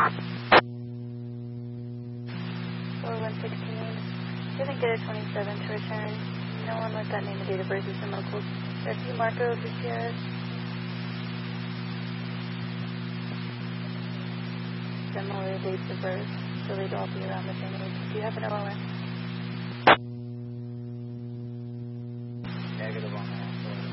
Didn't get a 27 to return. No one with that name and date of birth is in local. Rescue Marco Gutierrez. Similar dates of birth, so they'd all be around the same age. Do you happen to know when?